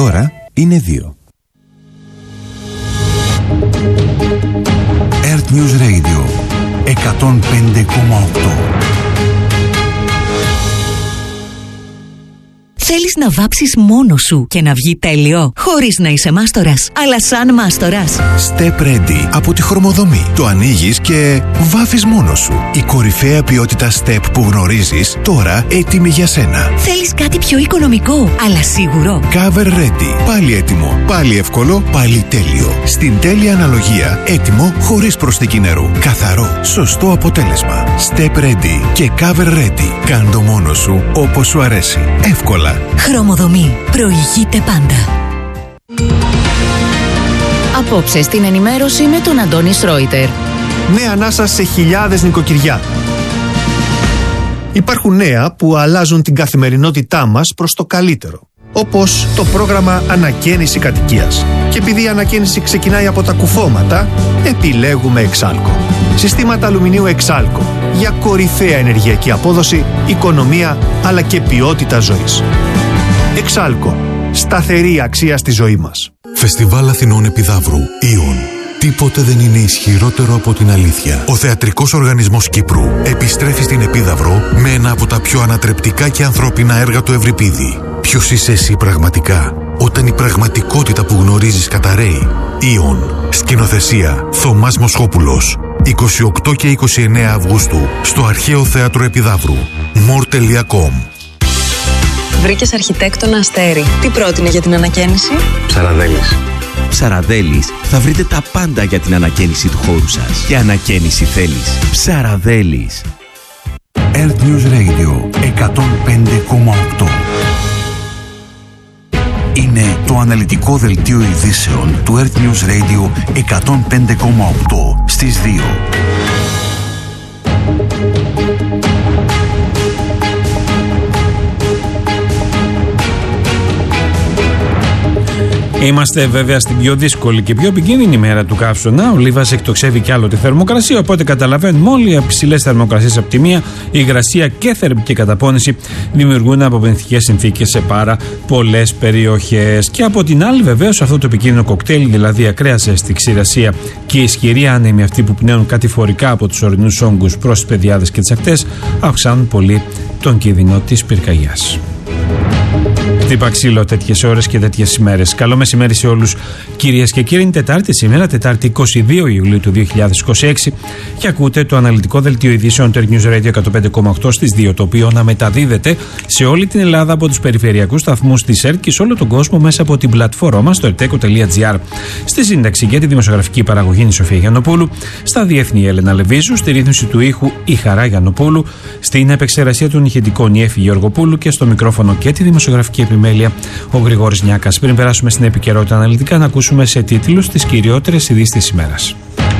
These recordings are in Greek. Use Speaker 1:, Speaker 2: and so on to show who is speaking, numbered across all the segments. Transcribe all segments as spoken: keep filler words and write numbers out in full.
Speaker 1: ώρα είναι δύο. Earth News Radio εκατόν πέντε κόμμα οκτώ.
Speaker 2: Θέλεις να βάψεις μόνος σου και να βγει τέλειο, χωρίς να είσαι μάστορας, αλλά σαν μάστορας?
Speaker 1: Step Ready από τη Χρωμοδομή. Το ανοίγεις και βάφεις μόνος σου. Η κορυφαία ποιότητα Step που γνωρίζεις, τώρα έτοιμη για σένα.
Speaker 2: Θέλεις κάτι πιο οικονομικό, αλλά σίγουρο?
Speaker 1: Cover Ready. Πάλι έτοιμο, πάλι εύκολο, πάλι τέλειο. Στην τέλεια αναλογία, έτοιμο χωρίς προσθήκη νερού. Καθαρό, σωστό αποτέλεσμα. Step Ready και Cover Ready. Κάν' το μόνος σου όπως σου αρέσει. Εύκολα.
Speaker 2: Χρωμοδομή. Προηγείται πάντα.
Speaker 3: Απόψε στην ενημέρωση με τον Αντώνη Σρόιτερ.
Speaker 4: Νέα ανάσα σε χιλιάδες νοικοκυριά. Υπάρχουν νέα που αλλάζουν την καθημερινότητά μας προς το καλύτερο. Όπως το πρόγραμμα Ανακαίνιση Κατοικίας. Και επειδή η ανακαίνιση ξεκινάει από τα κουφώματα, επιλέγουμε Εξάλκο. Συστήματα αλουμινίου Εξάλκο για κορυφαία ενεργειακή απόδοση, οικονομία αλλά και ποιότητα ζωής. Εξάλκο. Σταθερή αξία στη ζωή μας.
Speaker 5: Φεστιβάλ Αθηνών Επιδαύρου. Ιον. Τίποτε δεν είναι ισχυρότερο από την αλήθεια. Ο Θεατρικός Οργανισμός Κύπρου επιστρέφει στην Επίδαυρο με ένα από τα πιο ανατρεπτικά και ανθρώπινα έργα του Ευρυπίδη. Ποιος είσαι εσύ πραγματικά, όταν η πραγματικότητα που γνωρίζεις καταραίει? Ιον. Σκηνοθεσία Θωμάς Μοσχόπουλος. είκοσι οκτώ και είκοσι εννέα Αυγούστου στο Αρχαίο Θέατρο Επιδαύρου. μορ τελεία κομ.
Speaker 6: Βρήκες αρχιτέκτονα Αστέρι. Τι πρότεινε για την ανακαίνιση?
Speaker 7: Ψαραδέλης. Ψαραδέλης, θα βρείτε τα πάντα για την ανακαίνιση του χώρου σας. Και ανακαίνιση θέλεις? Ψαραδέλης.
Speaker 1: Earth News Radio εκατόν πέντε κόμμα οκτώ. Είναι το αναλυτικό δελτίο ειδήσεων του Earth News Radio εκατόν πέντε κόμμα οκτώ στις δύο.
Speaker 8: Είμαστε βέβαια στην πιο δύσκολη και πιο επικίνδυνη μέρα του καύσωνα. Ο Λίβας εκτοξεύει κι άλλο τη θερμοκρασία. Οπότε καταλαβαίνουμε όλοι οι υψηλές θερμοκρασίες από τη μία, η υγρασία και θερμική καταπώνηση δημιουργούν αποπενθικές συνθήκες σε πάρα πολλές περιοχές. Και από την άλλη, βεβαίως, αυτό το επικίνδυνο κοκτέιλ, δηλαδή ακραία ζέστη, ξηρασία και ισχυρή άνεμοι, αυτοί που πνέουν κατηφορικά από τους ορεινούς όγκους προς τις πεδιάδες και τις ακτές, αυξάνουν πολύ τον κίνδυνο της πυρκαγιάς. Χτύπα ξύλο τέτοιες ώρες και τέτοιες ημέρες. Καλό μεσημέρι σε όλους, κυρίες και κύριοι. Είναι Τετάρτη σήμερα, Τετάρτη είκοσι δύο Ιουλίου του δύο χιλιάδες είκοσι έξι, και ακούτε το αναλυτικό δελτίο ειδήσεων του News Radio εκατόν πέντε κόμμα οκτώ στις δύο, το οποίο να μεταδίδεται σε όλη την Ελλάδα από τους περιφερειακούς σταθμούς της ΕΡΤ και σε όλο τον κόσμο μέσα από την πλατφόρμα μας στο ερτέκο τελεία τζι άρ. Στη σύνταξη και τη δημοσιογραφική παραγωγή είναι η Σοφία Γιαννοπούλου, στα διεθνή η Έλενα Λεβίζου, στη ρύθμιση του ήχου η Χαρά Γιαννοπούλου, στην επεξεργασία των ηχητικών η Έφη Γεωργοπούλου και στο μικρόφωνο και τη δημοσιογραφική επιμέλεια ο Γρηγόρης Νιάκας. Πριν περάσουμε στην επικαιρότητα αναλυτικά, να ακούσουμε σε τίτλους τις κυριότερες ειδήσεις της ημέρας.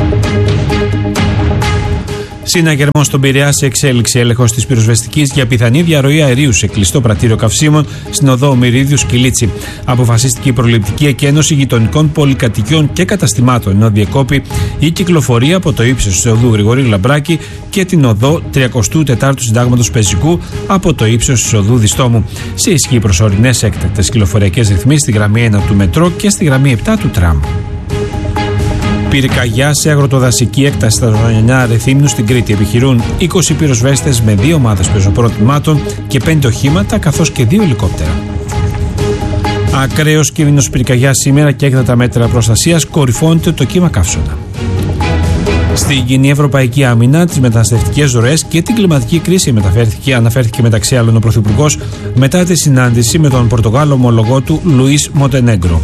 Speaker 8: Συναγερμό στον Πειραιά σε εξέλιξη, έλεγχος της πυροσβεστικής για πιθανή διαρροή αερίου σε κλειστό πρατήριο καυσίμων στην οδό Μυρίδιου Σκυλίτσι. Αποφασίστηκε η προληπτική εκένωση γειτονικών πολυκατοικιών και καταστημάτων, ενώ διεκόπη η κυκλοφορία από το ύψος της οδού Γρηγορίου Λαμπράκη και την οδό τριακοστού τετάρτου Συντάγματος Πεζικού από το ύψος της οδού Διστόμου. Σε ισχύ προσωρινές έκτακτες κυκλοφοριακές ρυθμίσεις στη γραμμή ένα του μετρό και στη γραμμή επτά του τραμ. Πυρκαγιά σε αγροτοδασική έκταση στα Ζωνιανιά Ρεθύμνου στην Κρήτη. Επιχειρούν είκοσι πυροσβέστες με δύο ομάδες πεζοπρόθυμάτων και πέντε οχήματα, καθώς και δύο ελικόπτερα. Ακραίος κίνδυνος πυρκαγιάς σήμερα και έκτακτα μέτρα προστασίας, κορυφώνεται το κύμα καύσωνα. Στην κοινή ευρωπαϊκή άμυνα, τις μεταναστευτικές ροές και την κλιματική κρίση αναφέρθηκε μεταξύ άλλων ο Πρωθυπουργός μετά τη συνάντηση με τον Πορτογάλο ομολογό του Λουίς Μοντενέγκρο.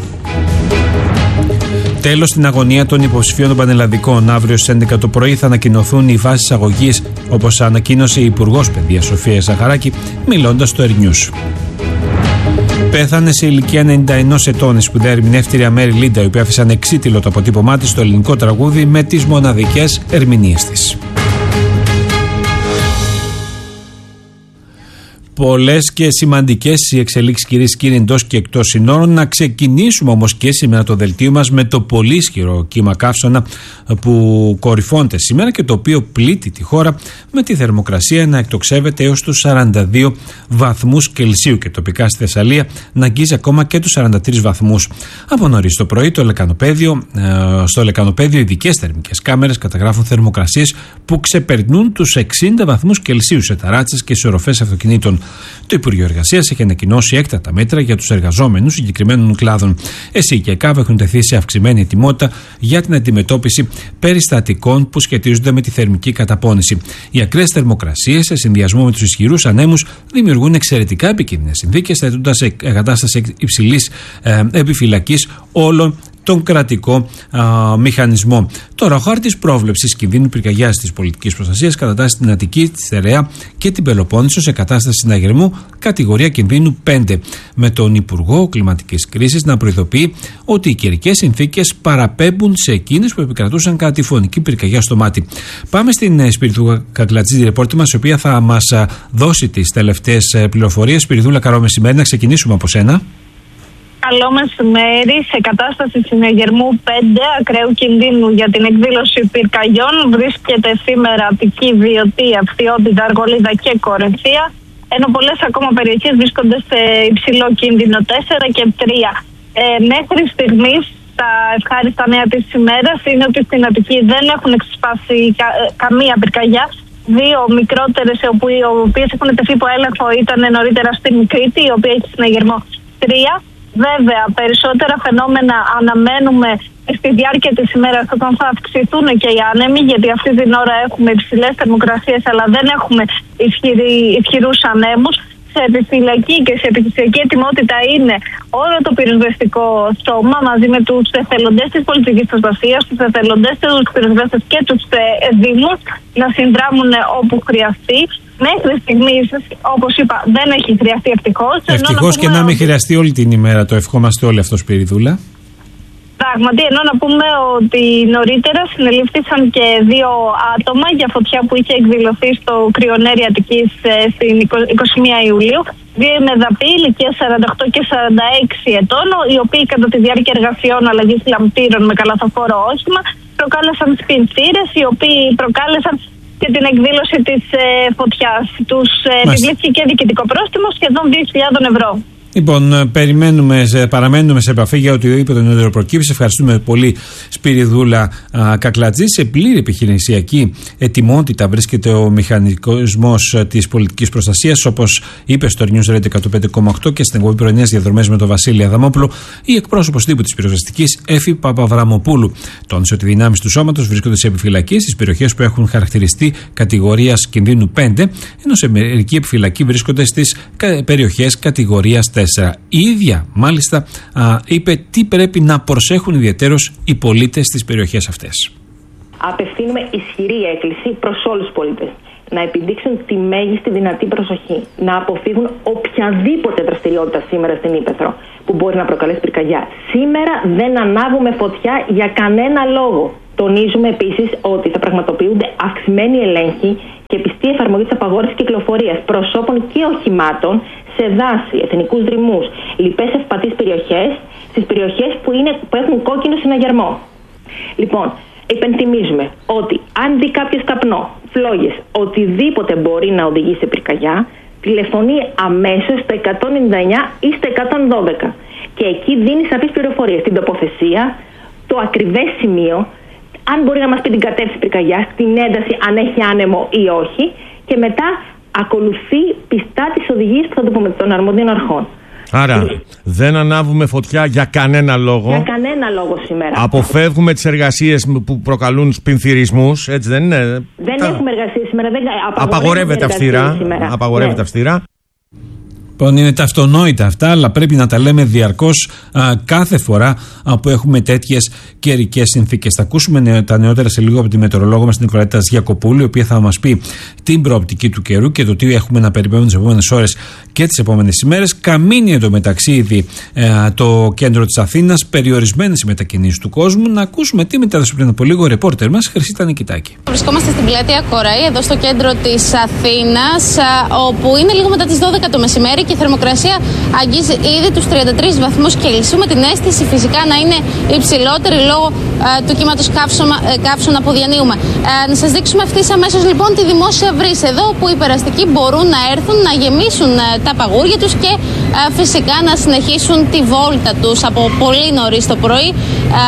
Speaker 8: Τέλος στην αγωνία των υποψηφίων των πανελλαδικών. Αύριο στις έντεκα το πρωί θα ανακοινωθούν οι βάσεις αγωγής, όπως ανακοίνωσε η Υπουργός Παιδείας Σοφία Ζαχαράκη, μιλώντας στο Ερνιούς. Πέθανε σε ηλικία ενενήντα ενός ετών η σπουδαία ερμηνεύτρια Μέρι Λίντα, η οποία άφησε ανεξίτηλο το αποτύπωμά της στο ελληνικό τραγούδι με τις μοναδικές ερμηνείες της. Πολλές και σημαντικές οι εξελίξεις, κυρίες και κύριοι, εντός και εκτός συνόρων. Να ξεκινήσουμε όμως και σήμερα το δελτίο μας με το πολύ ισχυρό κύμα καύσωνα που κορυφώνεται σήμερα και το οποίο πλήττει τη χώρα με τη θερμοκρασία να εκτοξεύεται έως τους σαράντα δύο βαθμούς Κελσίου και τοπικά στη Θεσσαλία να αγγίζει ακόμα και τους σαράντα τρεις βαθμούς. Από νωρίς το πρωί το λεκανοπέδιο, στο λεκανοπέδιο ειδικές θερμικές κάμερες καταγράφουν θερμοκρασίες που ξεπερνούν τους εξήντα βαθμούς Κελσίου σε ταράτσες και σε οροφές αυτοκινήτων. Το Υπουργείο Εργασίας έχει ανακοινώσει έκτακτα μέτρα για τους εργαζόμενους συγκεκριμένων κλάδων. ΕΣΥ και ΕΚΑΒ έχουν τεθεί σε αυξημένη ετοιμότητα για την αντιμετώπιση περιστατικών που σχετίζονται με τη θερμική καταπώνηση. Οι ακραίες θερμοκρασίες, σε συνδυασμό με τους ισχυρούς ανέμους, δημιουργούν εξαιρετικά επικίνδυνες συνθήκες, θέτοντας σε κατάσταση υψηλής ε, επιφυλακής όλων τον κρατικό α, μηχανισμό. Τώρα, ο χάρτης πρόβλεψης κινδύνου πυρκαγιάς της πολιτικής προστασίας κατατάσσει την Αττική, τη Στερεά και την Πελοπόννησο σε κατάσταση συναγερμού κατηγορία κινδύνου πέντε. Με τον Υπουργό Κλιματικής Κρίσης να προειδοποιεί ότι οι καιρικές συνθήκες παραπέμπουν σε εκείνες που επικρατούσαν κατά τη φωνική πυρκαγιά στο μάτι. Πάμε στην Σπυριδούλα Κακλατζή, τη ρεπόρτη μας, η οποία θα μας δώσει τις τελευταίες πληροφορίες. Σπυριδούλα, καλό μεσημέρι, να ξεκινήσουμε από σένα.
Speaker 9: Καλό μεσημέρι. Σε κατάσταση συναγερμού πέντε ακραίου κινδύνου για την εκδήλωση πυρκαγιών βρίσκεται σήμερα Αττική, Βιωτία, Φθιώτιδα, Αργολίδα και Κορινθία, ενώ πολλές ακόμα περιοχές βρίσκονται σε υψηλό κίνδυνο τέσσερα και τρία. Ε, μέχρι στιγμής τα ευχάριστα νέα της ημέρας είναι ότι στην Αττική δεν έχουν εξασπάσει κα, καμία πυρκαγιά. Δύο μικρότερες, οι οποίες έχουν τεθεί υπό έλεγχο, ήταν νωρίτερα στην Κρήτη, η οποία έχει συναγερμό τρία. Βέβαια, περισσότερα φαινόμενα αναμένουμε στη διάρκεια της ημέρας όταν θα αυξηθούν και οι άνεμοι, γιατί αυτή την ώρα έχουμε υψηλές θερμοκρασίες, αλλά δεν έχουμε ισχυρή, ισχυρούς ανέμους. Σε επιφυλακή και σε επιχειρησιακή ετοιμότητα είναι όλο το πυροσβεστικό σώμα μαζί με τους εθελοντές της πολιτικής προστασίας, τους εθελοντές, τους πυροσβέστες και τους δήμους να συνδράμουν όπου χρειαστεί. Μέχρι στιγμής, όπως είπα, δεν έχει χρειαστεί ευτυχώς.
Speaker 8: Ευτυχώς και να μην χρειαστεί όλη την ημέρα, το ευχόμαστε όλοι αυτό, Σπυριδούλα.
Speaker 9: Πράγματι, ενώ να πούμε ότι νωρίτερα συνελήφθησαν και δύο άτομα για φωτιά που είχε εκδηλωθεί στο Κρυονέρι Αττικής στην εικοστή πρώτη Ιουλίου. Δύο μεδαποί ηλικία σαράντα οκτώ και σαράντα έξι ετών, οι οποίοι κατά τη διάρκεια εργασιών αλλαγής λαμπτήρων με καλαθοφόρο όχημα προκάλεσαν σπινθήρες, οι οποίοι προκάλεσαν και την εκδήλωση της ε, φωτιάς. Τους ε, επιβλήθηκε και διοικητικό πρόστιμο σχεδόν δύο χιλιάδες ευρώ.
Speaker 8: Λοιπόν, περιμένουμε, παραμένουμε σε επαφή για οτιδήποτε νεότερο προκύψει. Ευχαριστούμε πολύ, Σπυριδούλα Κακλατζή. Σε πλήρη επιχειρησιακή ετοιμότητα βρίσκεται ο μηχανισμός της πολιτικής προστασίας, όπως είπε στο News Radio εκατόν πέντε κόμμα οκτώ και στην εκπομπή Πρωινές Διαδρομές με τον Βασίλη Αδαμόπουλο, η εκπρόσωπος τύπου της πυροσβεστικής Έφη Παπαβραμοπούλου. Τόνισε ότι οι δυνάμεις του σώματος βρίσκονται σε επιφυλακή στις περιοχές που έχουν χαρακτηριστεί κατηγορίας κινδύνου πέντε, ενώ σε μερική επιφυλακή βρίσκονται στις περιοχές κατηγορίας τέσσερα. Η ίδια, μάλιστα, α, είπε τι πρέπει να προσέχουν ιδιαιτέρως οι πολίτες στις περιοχές αυτές.
Speaker 10: Απευθύνουμε ισχυρή έκκληση προς όλους τους πολίτες να επιδείξουν τη μέγιστη δυνατή προσοχή, να αποφύγουν οποιαδήποτε δραστηριότητα σήμερα στην Ύπαιθρο που μπορεί να προκαλέσει πυρκαγιά. Σήμερα δεν ανάβουμε φωτιά για κανένα λόγο. Τονίζουμε επίσης ότι θα πραγματοποιούνται αυξημένοι ελέγχοι και πιστή εφαρμογή της απαγόρευσης κυκλοφορίας προσώπων και οχημάτων σε δάση, εθνικούς δρυμούς, λοιπές ευπατείς περιοχές, στις περιοχές που, είναι, που έχουν κόκκινο συναγερμό. Λοιπόν, υπενθυμίζουμε ότι αν δει κάποιος καπνό, φλόγες, οτιδήποτε μπορεί να οδηγήσει σε πυρκαγιά, τηλεφωνεί αμέσως στο εκατόν ενενήντα εννιά ή στο εκατόν δώδεκα και εκεί δίνει σαφείς πληροφορίες, την τοποθεσία, το ακριβές σημείο, αν μπορεί να μας πει την κατεύθυνση πυρκαγιάς, την ένταση, αν έχει άνεμο ή όχι, και μετά ακολουθεί πιστά τις οδηγίες που θα του πούμε των αρμοδίων αρχών.
Speaker 11: Άρα δεν ανάβουμε φωτιά για κανένα λόγο.
Speaker 10: Για κανένα λόγο σήμερα.
Speaker 11: Αποφεύγουμε τις εργασίες που προκαλούν σπινθυρισμούς, έτσι δεν είναι?
Speaker 10: Δεν Τα... έχουμε εργασίες σήμερα. Δεν...
Speaker 11: Απαγορεύεται αυστηρά. Απαγορεύεται
Speaker 10: ναι.
Speaker 11: αυστηρά.
Speaker 8: Λοιπόν, είναι τα αυτονόητα αυτά, αλλά πρέπει να τα λέμε διαρκώς κάθε φορά α, που έχουμε τέτοιες καιρικές συνθήκες. Θα ακούσουμε νεο, τα νεότερα σε λίγο από τη μετεωρολόγο μας, την Νικολέτα Γιακοπούλου, η οποία θα μας πει την προοπτική του καιρού και το τι έχουμε να περιμένουμε τις επόμενες ώρες και τις επόμενες ημέρες. Καμίνει εντωμεταξύ ήδη ε, το κέντρο της Αθήνας, περιορισμένες οι μετακινήσεις του κόσμου. Να ακούσουμε τι μετάδοση πριν από λίγο ο ρεπόρτερ μας, Χρυσίτα Νικητάκη.
Speaker 12: Βρισκόμαστε στην πλατεία Κοραή, εδώ στο κέντρο της Αθήνας, όπου είναι λίγο μετά τις δώδεκα το μεσημέρι και η θερμοκρασία αγγίζει ήδη τους τριάντα τρεις βαθμούς Κελσίου, με την αίσθηση φυσικά να είναι υψηλότερη λόγω ε, του κύματος καύσωνα που διανύουμε. Ε, να σας δείξουμε ευθύς αμέσως λοιπόν τη δημόσια βρύση, εδώ που οι περαστικοί μπορούν να έρθουν να γεμίσουν ε, τα παγούρια τους και ε, φυσικά να συνεχίσουν τη βόλτα τους από πολύ νωρίς το πρωί. Ε,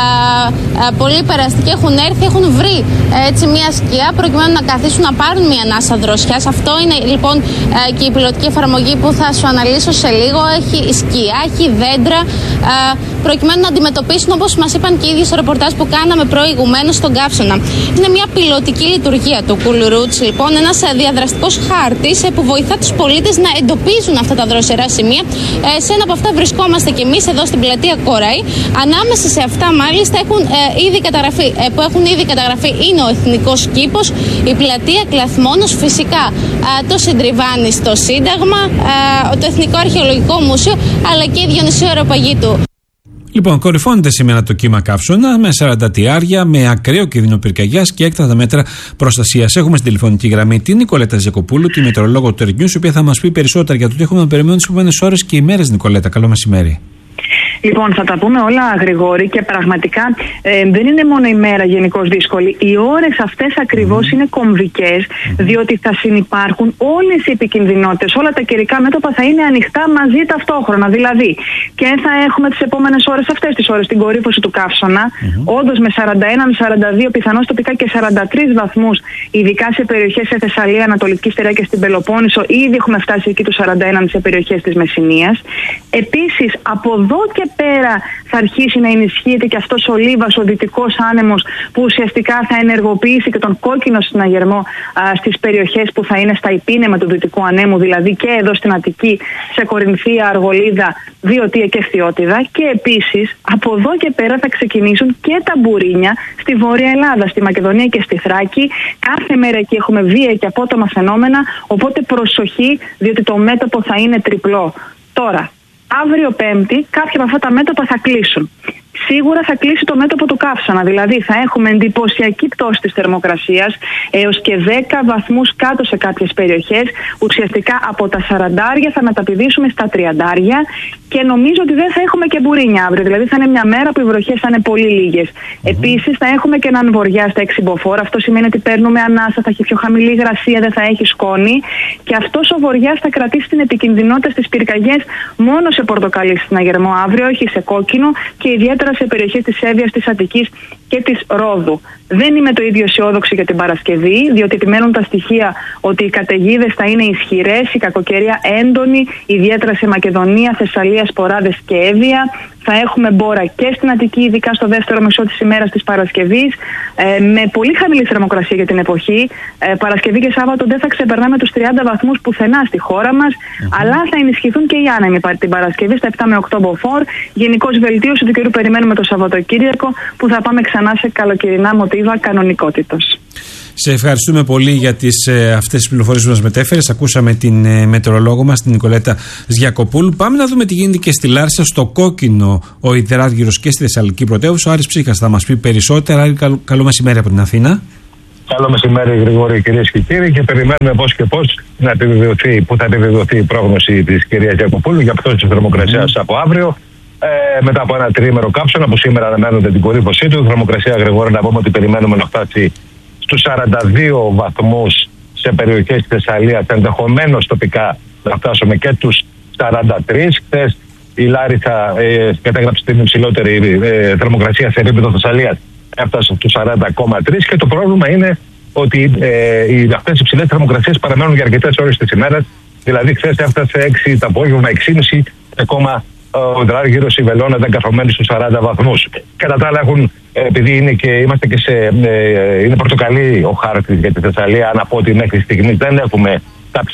Speaker 12: ε, πολλοί περαστικοί έχουν έρθει, έχουν βρει ε, έτσι μια σκιά προκειμένου να καθίσουν να πάρουν μια ανάσα δροσιάς. Αυτό είναι λοιπόν ε, και η πιλωτική εφαρμογή που θα σου αναλύσω σε λίγο. Έχει σκιά, έχει δέντρα, ε, προκειμένου να αντιμετωπίσουν, όπως μας είπαν και οι ίδιοι στο ρεπορτάζ που κάναμε προηγουμένως, στον καύσωνα. Είναι μια πιλωτική λειτουργία του Cool Routes, λοιπόν, ένας διαδραστικός χάρτης που βοηθά τους πολίτες να εντοπίζουν αυτά τα δροσερά σημεία. Ε, σε ένα από αυτά βρισκόμαστε και εμείς εδώ στην πλατεία Κοραή. Ανάμεσα σε αυτά, μάλιστα, έχουν, ε, ήδη καταγραφεί, ε, που έχουν ήδη καταγραφεί είναι ο Εθνικός Κήπος, η πλατεία Κλαθμόνος, φυσικά ε, το Συντριβάνι στο Σύνταγμα, ε, το Εθνικό Αρχαιολογικό Μουσείο, αλλά και η Διονυσίου Αεροπαγήτου.
Speaker 8: Λοιπόν, κορυφώνεται σήμερα το κύμα καύσωνα με σαράντα τιάρια, με ακραίο κίνδυνο πυρκαγιάς και έκτακτα μέτρα προστασίας. Έχουμε στην τηλεφωνική γραμμή την Νικολέτα Γιακοπούλου, τη μετεωρολόγο του News, η οποία θα μας πει περισσότερα για το τι έχουμε να περιμένουμε τις επόμενες ώρες και ημέρες. Νικολέτα, καλό μεσημέρι.
Speaker 13: Λοιπόν, θα τα πούμε όλα, Γρηγόρη, και πραγματικά ε, δεν είναι μόνο η μέρα γενικώς δύσκολη. Οι ώρες αυτές ακριβώς είναι κομβικές, διότι θα συνυπάρχουν όλες οι επικινδυνότητες, όλα τα καιρικά μέτωπα θα είναι ανοιχτά μαζί ταυτόχρονα. Δηλαδή, και θα έχουμε τις επόμενες ώρες αυτές τις ώρες την κορύφωση του καύσωνα, mm-hmm. όντως με σαράντα ένα με σαράντα δύο, πιθανώς τοπικά και σαράντα τρεις βαθμούς, ειδικά σε περιοχές σε Θεσσαλία, Ανατολική Στερεά και στην Πελοπόννησο. Ήδη έχουμε φτάσει εκεί τους σαράντα ένα σε περιοχές της Μεσσηνίας. Επίσης, από εδώ και πέρα θα αρχίσει να ενισχύεται και αυτός ο λίβας, ο δυτικός άνεμος, που ουσιαστικά θα ενεργοποιήσει και τον κόκκινο συναγερμό α, στις περιοχές που θα είναι στα υπήνεμα του δυτικού ανέμου, δηλαδή και εδώ στην Αττική, σε Κορινθία, Αργολίδα, Βιωτία και Φθιώτιδα. Και επίσης από εδώ και πέρα θα ξεκινήσουν και τα μπουρίνια στη Βόρεια Ελλάδα, στη Μακεδονία και στη Θράκη. Κάθε μέρα εκεί έχουμε βία και απότομα φαινόμενα, οπότε προσοχή, διότι το μέτωπο θα είναι τριπλό. Τώρα, αύριο Πέμπτη, κάποια από αυτά τα μέτωπα θα κλείσουν. Σίγουρα θα κλείσει το μέτωπο του καύσωνα, δηλαδή θα έχουμε εντυπωσιακή πτώση της θερμοκρασίας έως και δέκα βαθμούς κάτω σε κάποιες περιοχές. Ουσιαστικά από τα σαραντάρια θα μεταπηδήσουμε στα τριαντάρια και νομίζω ότι δεν θα έχουμε και μπουρίνια αύριο. Δηλαδή θα είναι μια μέρα που οι βροχές θα είναι πολύ λίγες. Mm-hmm. Επίσης θα έχουμε και έναν βοριά στα έξι μποφόρ. Αυτό σημαίνει ότι παίρνουμε ανάσα, θα έχει πιο χαμηλή υγρασία, δεν θα έχει σκόνη. Και αυτός ο βοριάς θα κρατήσει την επικινδυνότητα στις πυρκαγιές μόνο σε πορτοκαλί συναγερμό αύριο, όχι σε κόκκινο, και ιδιαίτερα σε περιοχές της Εύβοιας, της Αττικής και της Ρόδου. Δεν είμαι το ίδιο αισιόδοξη για την Παρασκευή, διότι επιμένουν τα στοιχεία ότι οι καταιγίδες θα είναι ισχυρές, η κακοκαιρία έντονη, ιδιαίτερα σε Μακεδονία, Θεσσαλία, Σποράδες και Εύβοια. Θα έχουμε μπόρα και στην Αττική, ειδικά στο δεύτερο μισό της ημέρας της Παρασκευής, ε, με πολύ χαμηλή θερμοκρασία για την εποχή. Ε, Παρασκευή και Σάββατο δεν θα ξεπερνάμε τους τριάντα βαθμούς πουθενά στη χώρα μας, mm-hmm. αλλά θα ενισχυθούν και οι άνεμοι την Παρασκευή στα επτά με οκτώ μποφόρ. Γενικώς βελτίωση του καιρού περιμένουμε το Σαββατοκύριακο, που θα πάμε ξανά σε καλοκαιρινά μοτίβα κανονικότητος.
Speaker 8: Σε ευχαριστούμε πολύ για τις, ε, αυτές τις πληροφορίες που μας μετέφερες. Ακούσαμε την ε, μετεωρολόγο μας, την Νικολέτα Γιακοπούλου. Πάμε να δούμε τι γίνεται και στη Λάρισα, στο κόκκινο ο υδράργυρος και στη Θεσσαλική πρωτεύουσα. Ο Άρης Ψύχας θα μας πει περισσότερα. Άρη, καλό, καλό μεσημέρι από την Αθήνα.
Speaker 14: Καλό μεσημέρι, Γρηγόρη, κυρίες και κύριοι, και περιμένουμε πώς και πώς να επιβεβαιωθεί, που θα επιβεβαιωθεί η πρόγνωση της κυρίας Γιακοπούλου για πτώση της θερμοκρασίας mm. από αύριο. Ε, μετά από ένα τριήμερο καύσωνα που σήμερα αναμένονται την κορύφωσή του. Η θερμοκρασία, Γρηγόρη, να πούμε ότι περιμένουμε να φτάσει στους σαράντα δύο βαθμούς σε περιοχές της Θεσσαλίας, ενδεχομένως τοπικά να φτάσουμε και τους σαράντα τρεις. Χθες η Λάρισα ε, κατέγραψε την υψηλότερη ε, θερμοκρασία σε επίπεδο Θεσσαλίας, έφτασε στους σαράντα κόμμα τρία, και το πρόβλημα είναι ότι ε, αυτές οι υψηλές θερμοκρασίες παραμένουν για αρκετές ώρες της ημέρας. Δηλαδή χθες έφτασε έξι το απόγευμα, έξι και μισή, ακόμα ο υδράργυρος η Βελόνα δεν καθομένει στους σαράντα βαθμούς. Κατά τα άλλα, έχουν, επειδή είναι και, είμαστε και σε, ε, είναι πορτοκαλί ο χάρτης για τη Θεσσαλία, να πω ότι μέχρι στιγμής δεν έχουμε κάποιο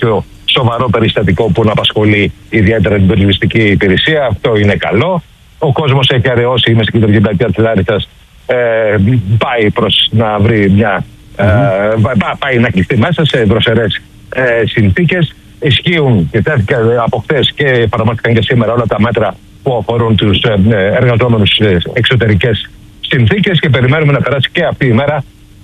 Speaker 14: σοβαρό περιστατικό που να απασχολεί ιδιαίτερα την περιοριστική υπηρεσία. Αυτό είναι καλό. Ο κόσμος έχει αραιώσει, είμαι στην κεντρική πλατεία της Λάρισσας, ε, πάει προς να βρει μια. Mm-hmm. Ε, πάει να κλειστεί μέσα σε δροσερές ε, συνθήκες. Ισχύουν και τέθηκαν από χθες και εφαρμόστηκαν και σήμερα όλα τα μέτρα που αφορούν τους ε, εργαζόμενους σε εξωτερικές συνθήκες και περιμένουμε να περάσει και αυτή η μέρα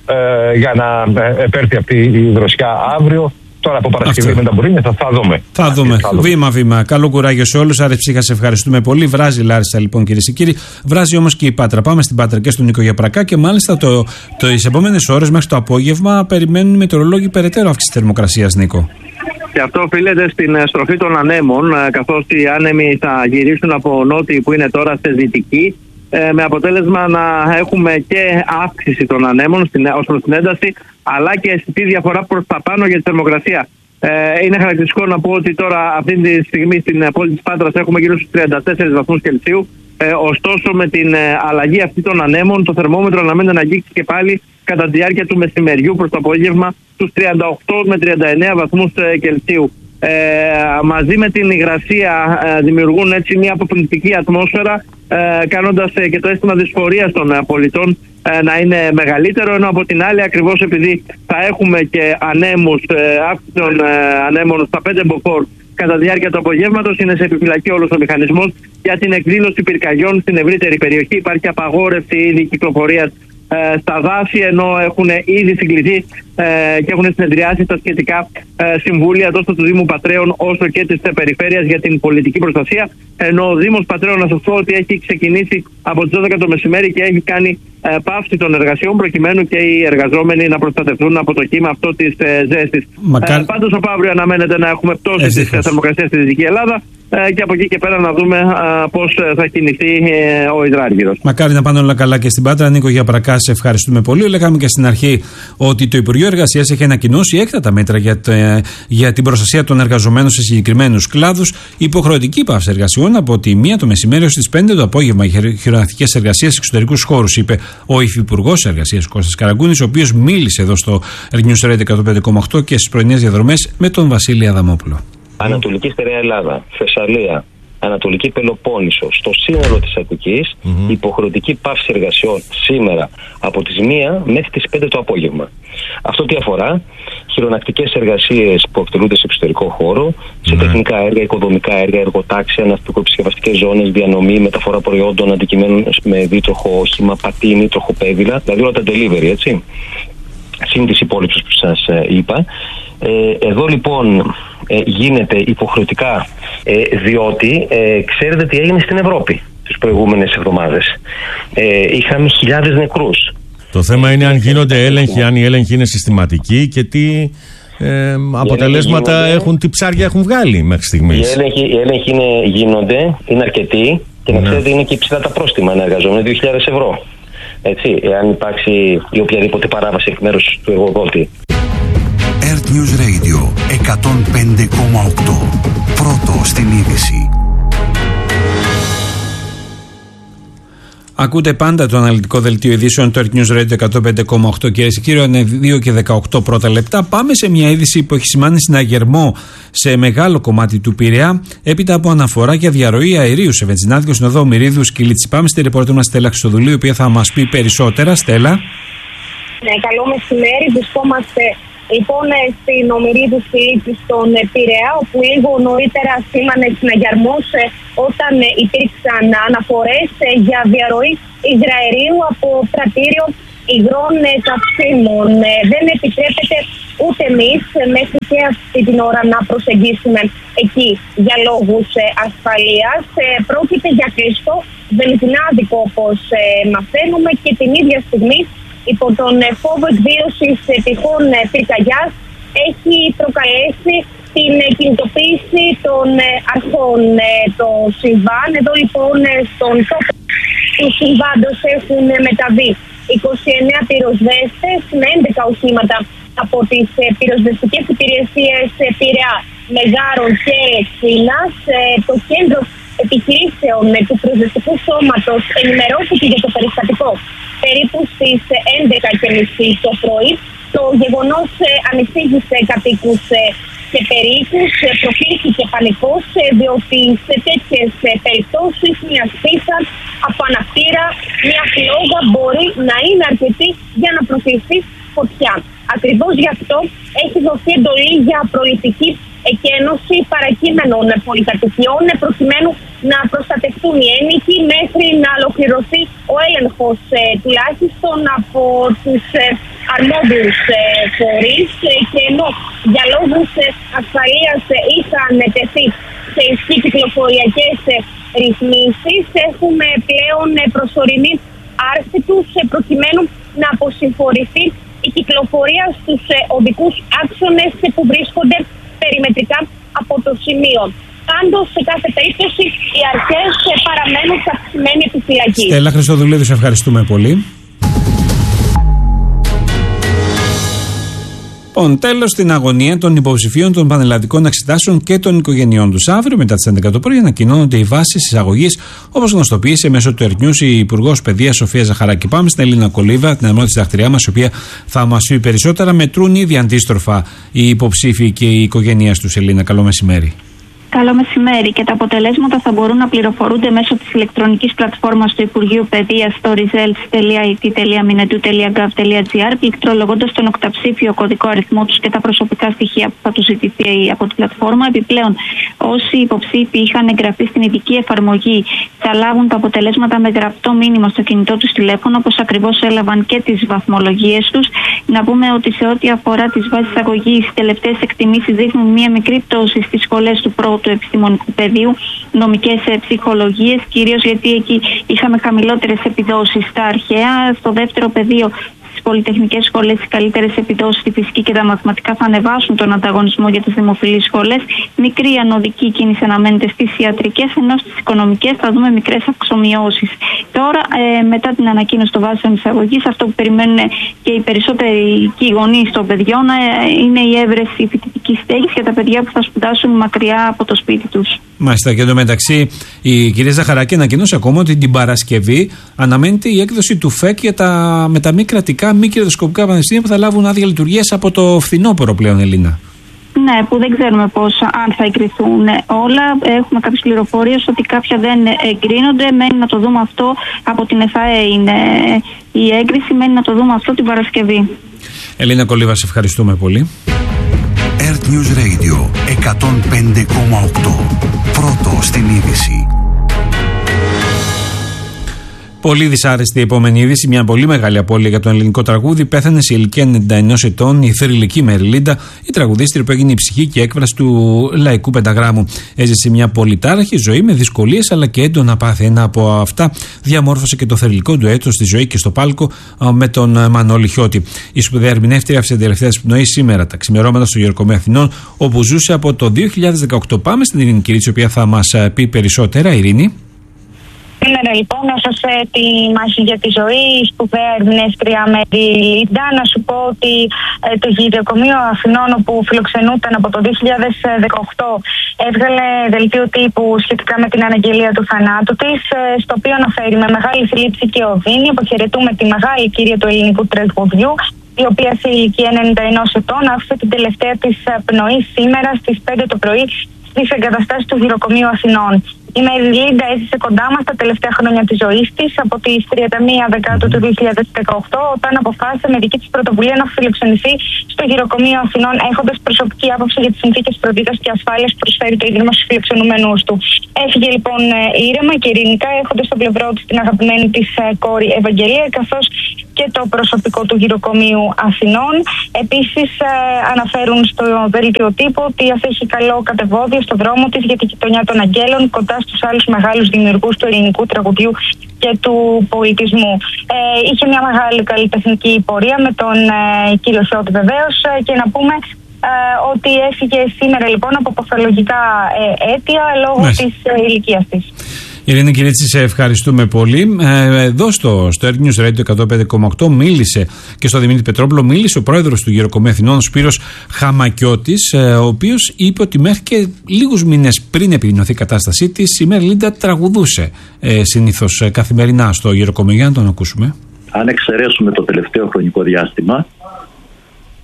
Speaker 14: ε, για να ε, επέρθει αυτή η δροσιά αύριο. Τώρα από Παρασκευή με τα Μπουρίνια θα, θα δούμε.
Speaker 8: Θα δούμε. Βήμα-βήμα. Καλό κουράγιο σε όλους. Άρε Ψύχα, σε ευχαριστούμε πολύ. Βράζει η Λάρισα λοιπόν, κυρίες και κύριοι. Βράζει όμως και η Πάτρα. Πάμε στην Πάτρα και στον Νίκο Γιαπρακά και μάλιστα το, το, τις επόμενες ώρες μέχρι το απόγευμα περιμένουν οι μετεωρολόγοι περαιτέρω αύξηση της θερμοκρασίας, Νίκο.
Speaker 15: Και αυτό οφείλεται στην στροφή των ανέμων, καθώς οι άνεμοι θα γυρίσουν από νότιοι που είναι τώρα σε δυτική, με αποτέλεσμα να έχουμε και αύξηση των ανέμων ως προς την ένταση, αλλά και αισθητή διαφορά προς τα πάνω για τη θερμοκρασία. Ε, είναι χαρακτηριστικό να πω ότι τώρα αυτή τη στιγμή στην πόλη της Πάτρας έχουμε γύρω στους τριάντα τέσσερις βαθμούς Κελσίου. Ε, ωστόσο με την ε, αλλαγή αυτή των ανέμων το θερμόμετρο αναμένεται να αγγίξει και πάλι κατά τη διάρκεια του μεσημεριού προς το απόγευμα τους τριάντα οκτώ με τριάντα εννέα βαθμούς ε, Κελσίου. Ε, μαζί με την υγρασία ε, δημιουργούν έτσι μια αποπνικτική ατμόσφαιρα, ε, κάνοντας ε, και το αίσθημα δυσφορίας των ε, πολιτών ε, να είναι μεγαλύτερο, ενώ από την άλλη ακριβώς επειδή θα έχουμε και ανέμους, ε, αύξηση των ε, ανέμων στα πέντε μποφόρ κατά τη διάρκεια του απογεύματος, είναι σε επιφυλακή όλος ο μηχανισμός για την εκδήλωση πυρκαγιών στην ευρύτερη περιοχή. Υπάρχει απαγόρευση ήδη κυκλοφορίας ε, στα δάση, ενώ έχουν ήδη συγκληθεί ε, και έχουν συνεδριάσει τα σχετικά ε, συμβούλια τόσο του Δήμου Πατρέων όσο και της περιφέρειας για την πολιτική προστασία. Ενώ ο Δήμος Πατρέων, να σας πω ότι έχει ξεκινήσει από τις δώδεκα το μεσημέρι και έχει κάνει ε, πάυση των εργασιών προκειμένου και οι εργαζόμενοι να προστατευτούν από το κύμα αυτό της ε, ζέστης. Μακά... Ε, πάντως από αύριο αναμένεται να έχουμε πτώση της θερμοκρασίας στη Δυτική Ελλάδα ε, και από εκεί και πέρα να δούμε ε, πώς θα κινηθεί ε, ο υδράργυρος.
Speaker 8: Μακάρι να πάνε όλα καλά και στην Πάτρα. Νίκο Γιαπρακά, σε ευχαριστούμε πολύ. Λέγαμε και στην αρχή ότι το Υπουργείο Εργασίας έχει ανακοινώσει έκτατα μέτρα για, τε, για την προστασία των εργαζομένων σε συγκεκριμένους κλάδους. Υποχρεωτική πάυση εργασιών από τη μία το μεσημέρι έως τις πέντε το απόγευμα για χειρονακτικές εργασίες σε εξωτερικούς χώρους, είπε ο Υφυπουργός Εργασίας Κώστας Καραγκούνης, ο οποίος μίλησε εδώ στο News Radio εκατόν πέντε κόμμα οκτώ και στις πρωινές διαδρομές με τον Βασίλη Αδαμόπουλο.
Speaker 16: Ανατολική Στερεά Ελλάδα, Θεσσαλία, Ανατολική Πελοπόννησο, στο σύνολο της Αττικής, mm-hmm. υποχρεωτική πάυση εργασιών σήμερα από τις μία μέχρι τις πέντε το απόγευμα. Αυτό τι αφορά? Χειρονακτικές εργασίες που εκτελούνται σε εξωτερικό χώρο, σε mm-hmm. τεχνικά έργα, οικοδομικά έργα, εργοτάξια, ναυτικοεπισκευαστικές ζώνες, διανομή, μεταφορά προϊόντων, αντικειμένων με δίτροχο όχημα, πατίνι, τροχοπέδιλα, δηλαδή όλα τα delivery, έτσι. Συν τις υπόλοιπες που σας ε, είπα. Ε, εδώ λοιπόν ε, γίνεται υποχρεωτικά ε, διότι ε, ξέρετε τι έγινε στην Ευρώπη τις προηγούμενες εβδομάδες. Ε, είχαμε χιλιάδες νεκρούς.
Speaker 11: Το θέμα είναι αν γίνονται έλεγχοι, αν οι έλεγχοι είναι συστηματικοί και τι ε, αποτελέσματα γίνονται, έχουν, τι ψάρια έχουν βγάλει μέχρι στιγμής.
Speaker 16: Οι έλεγχοι, οι έλεγχοι είναι, γίνονται, είναι αρκετοί και να ξέρετε είναι και υψηλά τα πρόστιμα ένα εργαζόμενο, δύο χιλιάδες ευρώ. Έτσι, εάν υπάρξει η οποιαδήποτε παράβαση εκ μέρους του εργοδότη.
Speaker 1: Earth News Radio εκατόν πέντε κόμμα οκτώ. Πρώτο στην είδηση.
Speaker 8: Ακούτε πάντα το αναλυτικό δελτίο ειδήσεων του Earth News Radio εκατόν πέντε κόμμα οκτώ. Κυρίες και κύριοι, είναι δύο και δεκαοκτώ πρώτα λεπτά. Πάμε σε μια είδηση που έχει σημάνει συναγερμό σε μεγάλο κομμάτι του Πειραιά, έπειτα από αναφορά για διαρροή αερίου σε βενζινάδικο στην οδό Μυρίδου Σκυλίτση. Πάμε στη ρεπόρτερ μας Στέλλα Χριστοδουλίου, η οποία θα μας πει περισσότερα. Στέλλα.
Speaker 9: Ναι, καλό μεσημέρι. Βρισκόμαστε λοιπόν στην Ομηρίδου Σκυλίτση στον Πειραιά, όπου λίγο νωρίτερα σήμανε συναγερμός όταν υπήρξαν αναφορές για διαρροή υγραερίου από πρατήριο υγρών καυσίμων. Δεν επιτρέπεται ούτε εμείς μέχρι και αυτή την ώρα να προσεγγίσουμε εκεί για λόγους ασφαλείας. Πρόκειται για κλειστό βενζινάδικο, όπως μαθαίνουμε, και την ίδια στιγμή υπό τον φόβο εκδήλωσης τυχόν πυρκαγιάς έχει προκαλέσει την κινητοποίηση των αρχών. Το συμβάν, εδώ λοιπόν στον τόπο του συμβάντος έχουν μεταβεί είκοσι εννέα πυροσβέστες με έντεκα οχήματα από τις πυροσβεστικές υπηρεσίες Πειραιά, Μεγάρων και Ξίνας. Το κέντρο επιχειρήσεων του πυροσβεστικού σώματος ενημερώθηκε για το περιστατικό περίπου στις έντεκα και μισή το πρωί. Το γεγονός ανησύχησε κατοίκους και περίπους προκρίθηκε πανικός, διότι σε τέτοιες περιπτώσεις μια πίτα από αναπτήρα, μια φλόγα μπορεί να είναι αρκετή για να προκληθεί φωτιά. Ακριβώς γι' αυτό έχει δοθεί εντολή για προληπτική εκένωση παρακείμενων πολυκατοικιών προκειμένου να προστατευτούν οι ένοικοι μέχρι να ολοκληρωθεί ο έλεγχος ε, τουλάχιστον από τους ε, αρμόδιους ε, φορείς ε, και ενώ για λόγους ε, ασφαλείας ε, είχαν τεθεί σε ισχύ κυκλοφοριακές ε, ρυθμίσεις, έχουμε πλέον ε, προσωρινή άρση τους ε, προκειμένου να αποσυμφορηθεί η κυκλοφορία στους ε, οδικούς άξονες ε, που βρίσκονται περιμετρικά από το σημείο. Πάντως, σε κάθε περίπτωση, οι αρχές παραμένουν σε αυξημένη επιφυλακή.
Speaker 8: Στέλλα Χριστοδουλίδου, σε ευχαριστούμε πολύ. Λοιπόν, τέλος στην αγωνία των υποψηφίων των πανελλαδικών εξετάσεων και των οικογενειών τους. Αύριο, μετά τις έντεκα το πρωί, ανακοινώνονται οι βάσεις εισαγωγής, όπως γνωστοποίησε μέσω του Earth News η Υπουργός Παιδείας Σοφία Ζαχαράκη. Πάμε στην Ελίνα Κολίβα, την αρμόδια συντακτηριά μας, η οποία θα μας πει περισσότερα. Μετρούν ήδη αντίστροφα οι υποψήφοι και οι οικογένειές τους. Ελίνα, καλό μεσημέρι.
Speaker 17: Καλό μεσημέρι, και τα αποτελέσματα θα μπορούν να πληροφορούνται μέσω της ηλεκτρονικής πλατφόρμας του Υπουργείου Παιδείας στο results τελεία άι τι τελεία minedu τελεία gov τελεία gr, πληκτρολογώντας τον οκταψήφιο κωδικό αριθμό τους και τα προσωπικά στοιχεία που θα τους ζητηθεί από την πλατφόρμα. Επιπλέον, όσοι υποψήφοι είχαν εγγραφεί στην ειδική εφαρμογή θα λάβουν τα αποτελέσματα με γραπτό μήνυμα στο κινητό τους τηλέφωνο, όπως ακριβώς έλαβαν και τις βαθμολογίες τους. Να πούμε ότι σε ό,τι αφορά τις βάσεις αγωγής, οι τελευταίες εκτιμήσεις δείχνουν μία μικρή πτώση στις σχολές του πρώτου του επιστημονικού πεδίου, νομικές ψυχολογίες, κυρίως γιατί εκεί είχαμε χαμηλότερες επιδόσεις στα αρχαία. Στο δεύτερο πεδίο, στις πολυτεχνικές σχολές, οι καλύτερες επιδόσεις στη φυσική και τα μαθηματικά θα ανεβάσουν τον ανταγωνισμό για τις δημοφιλείς σχολές. Μικρή ανωδική κίνηση αναμένεται στις ιατρικές, ενώ στις οικονομικές θα δούμε μικρές αυξομοιώσεις. Τώρα, ε, μετά την ανακοίνωση των βάσεων εισαγωγής, αυτό που περιμένουν και οι περισσότεροι γονείς των παιδιών ε, είναι η έβρεση φοιτητικής στέγης για τα παιδιά που θα σπουδάσουν μακριά από το σπίτι τους.
Speaker 8: Μάλιστα, και εντωμεταξύ η κυρία Ζαχαράκη ανακοίνωσε ακόμα ότι την Παρασκευή αναμένεται η έκδοση του ΦΕΚ για τα, με τα μη κρατικά, μη κερδοσκοπικά πανεπιστήμια που θα λάβουν άδεια λειτουργίας από το φθινόπωρο πλέον, Ελίνα.
Speaker 17: Ναι, που δεν ξέρουμε πώς, αν θα εγκριθούν όλα. Έχουμε κάποιες πληροφορίες ότι κάποια δεν εγκρίνονται. Μένει να το δούμε αυτό από την ΕΦΑΕ. Είναι η έγκριση, μένει να το δούμε αυτό την Παρασκευή.
Speaker 8: Ελίνα Κολίβα, σε ευχαριστούμε πολύ.
Speaker 1: Earth News Radio εκατόν πέντε κόμμα οκτώ. Πρώτο στην είδηση.
Speaker 8: Πολύ δυσάρεστη η επόμενη είδηση. Μια πολύ μεγάλη απώλεια για τον ελληνικό τραγούδι. Πέθανε σε ηλικία ενενήντα ενός ετών η θρυλική Μεριλίντα, η τραγουδίστρια που έγινε η ψυχή και έκφραση του λαϊκού πενταγράμμου. Έζησε μια πολυτάραχη ζωή με δυσκολίες αλλά και έντονα πάθη. Ένα από αυτά διαμόρφωσε και το θρυλικό του έτος στη ζωή και στο πάλκο με τον Μανώλη Χιώτη. Η σπουδαία ερμηνεύτρια άφησε τελευταία της πνοή σήμερα τα ξημερώματα στο Γεροκομείο Αθηνών, όπου ζούσε από το δύο χιλιάδες δεκαοκτώ. Πάμε στην Ειρήνη Κυρίτσι, η οποία θα μας πει περισσότερα. Ειρήνη.
Speaker 9: Σήμερα λοιπόν έδωσε τη μάχη για τη ζωή η σπουδαία ερμηνεύτρια Μεριλίντα. Να σου πω ότι ε, το Γυροκομείο Αθηνών, όπου φιλοξενούταν από το δύο χιλιάδες δεκαοκτώ, έβγαλε δελτίο τύπου σχετικά με την αναγγελία του θανάτου της, ε, στο οποίο αναφέρει: με μεγάλη θλίψη και οδύνη αποχαιρετούμε τη μεγάλη κύρια του ελληνικού τραγουδιού, η οποία σε ηλικία ενενήντα ενός ετών άφησε την τελευταία της πνοή σήμερα στις πέντε το πρωί στις εγκαταστάσεις του Γυροκομείου Αθηνών. Η Μεριλίντα έζησε κοντά μας τα τελευταία χρόνια της ζωής της, από τις τριάντα μία Δεκάτου του δύο χιλιάδες δεκαοκτώ, όταν αποφάσισε με δική της πρωτοβουλία να φιλοξενηθεί στο Γυροκομείο Αθηνών, έχοντας προσωπική άποψη για τις συνθήκες φροντίδας και ασφάλειας που προσφέρει το Ίδρυμα στους φιλοξενούμενους του. Έφυγε λοιπόν ήρεμα και ειρηνικά, έχοντας στο πλευρό της την αγαπημένη της κόρη Ευαγγελία, καθώς και το προσωπικό του Γυροκομείου Αθηνών. Επίσης, ε, αναφέρουν στο δελτίο τύπου ότι θα έχει καλό κατεβόδιο στο δρόμο της για την γειτονιά των Αγγέλων, κοντά στους άλλους μεγάλους δημιουργούς του ελληνικού τραγουδιού και του πολιτισμού. Ε, είχε μια μεγάλη καλλιτεχνική πορεία με τον ε, κύριο Χιώτη βεβαίως, ε, και να πούμε ε, ότι έφυγε σήμερα λοιπόν από παθολογικά ε, αίτια λόγω Μες. της ε, ηλικίας της.
Speaker 8: Ειρήνη Κυρίτσι, σε ευχαριστούμε πολύ. Ε, εδώ στο, στο Earth News Radio εκατόν πέντε κόμμα οκτώ μίλησε και στο Δημήτρη Πετρόπουλο μίλησε ο πρόεδρος του Γεροκομείου Αθηνών, ο Σπύρος Χαμακιώτης, ε, ο οποίος είπε ότι μέχρι και λίγους μήνες πριν επιδεινωθεί η κατάστασή της, η Μεριλίντα τραγουδούσε ε, συνήθως ε, καθημερινά στο Γεροκομείο. Για να τον ακούσουμε.
Speaker 18: Αν εξαιρέσουμε το τελευταίο χρονικό διάστημα,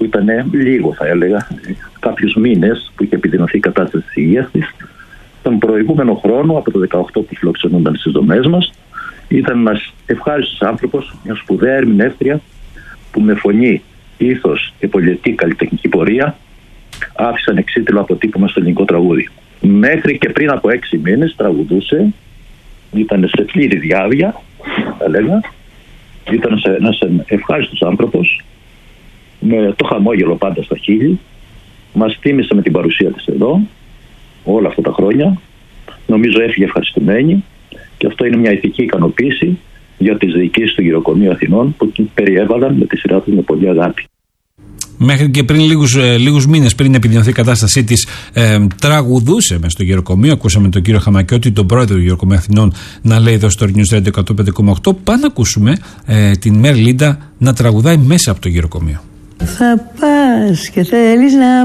Speaker 18: που ήταν λίγο, θα έλεγα, κάποιους μήνες που είχε επιδεινωθεί η κατάσταση της υγείας της. Τον προηγούμενο χρόνο, από το δεκαοκτώ που φιλοξενούνταν στις δομές μας, ήταν ένας ευχάριστος άνθρωπος, μια σπουδαία ερμηνεύτρια που με φωνή, ήθος και πολυετή καλλιτεχνική πορεία άφησαν εξίτηλο αποτύπωμα στο ελληνικό τραγούδι. Μέχρι και πριν από έξι μήνες τραγουδούσε, ήταν σε πλήρη διάβια, θα λέγα. Ήταν ένας ευχάριστος άνθρωπος, με το χαμόγελο πάντα στα χείλη. Μας τίμησε με την παρουσία της εδώ όλα αυτά τα χρόνια. Νομίζω έφυγε ευχαριστημένη και αυτό είναι μια ηθική ικανοποίηση για τις διοικήσεις του Γυροκομείου Αθηνών που την περιέβαλαν με τη σειρά τους με πολύ αγάπη.
Speaker 8: Μέχρι και πριν λίγους, ε, λίγους μήνες πριν επιδεινωθεί η κατάστασή της, ε, τραγουδούσε μες στο Γεροκομείο. Ακούσαμε τον κύριο Χαμακιώτη, τον πρόεδρο του Γεροκομείου Αθηνών, να λέει εδώ στο News Radio εκατόν πέντε κόμμα οκτώ. Πάμε να ακούσουμε ε, την Μέρη Λίντα να τραγουδάει μέσα από το Γεροκομείο.
Speaker 19: Θα πας και θέλεις να